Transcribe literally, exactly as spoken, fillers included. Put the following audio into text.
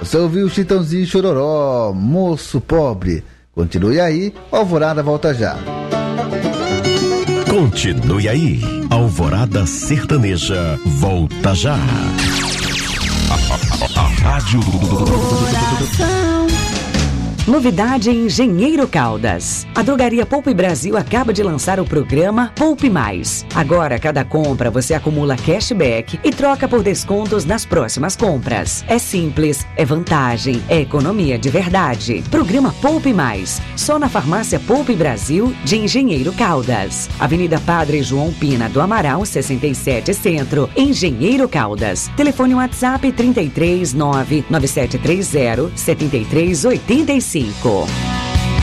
Você ouviu o Chitãozinho Chororó, Moço Pobre. Continue aí, Alvorada volta já. Continue aí, Alvorada Sertaneja volta já. A Rádio Novidade em Engenheiro Caldas. A Drogaria Poupe Brasil acaba de lançar o programa Poupe Mais. Agora, cada compra você acumula cashback e troca por descontos nas próximas compras. É simples, é vantagem, é economia de verdade. Programa Poupe Mais. Só na Farmácia Poupe Brasil de Engenheiro Caldas. Avenida Padre João Pina do Amaral, sessenta e sete Centro, Engenheiro Caldas. Telefone WhatsApp trinta e três, nove nove sete três zero, setenta e três oitenta e cinco.